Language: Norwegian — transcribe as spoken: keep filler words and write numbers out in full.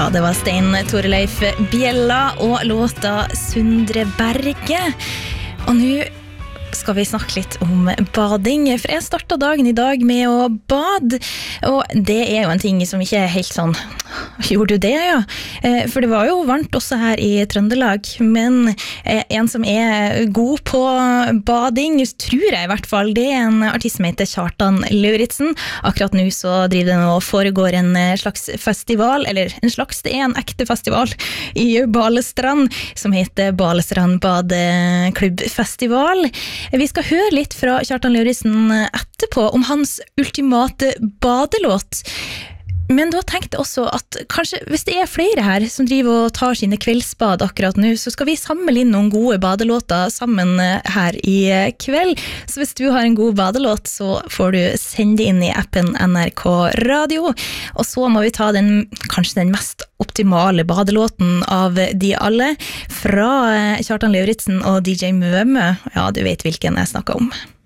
Ja, det var Stein Torleif Bjella og låta Sundre Berge. Og nå skal vi snakke litt om bading, for jeg startet dagen i dag med å bade, og det er jo en ting som ikke er helt sånn, gjorde du det, ja? For det var jo varmt også her i Trøndelag, men en som er god på bading, tror jeg i hvert fall, det er en artist som heter Kjartan Lauritzen. Akkurat nå så driver det nå og foregår en slags festival, eller en slags, det er en ekte festival i Balestrand, som heter Balestrand Badeklubbfestival. Vi skal høre litt fra Kjartan Lauritzen etterpå om hans ultimate badelåt. Men da tenkte jeg også at kanskje hvis det er flere her som driver og tar sine kveldsbad akkurat nå, så skal vi samle inn noen gode badelåter sammen her i kveld. Så hvis du har en god badelåt, så får du sende inn i appen N R K Radio. Og så må vi ta den, kanskje den mest optimale badelåten av de alle, fra Kjartan Lauritzen og D J Mømø. Ja, du vet hvilken jeg snakker om.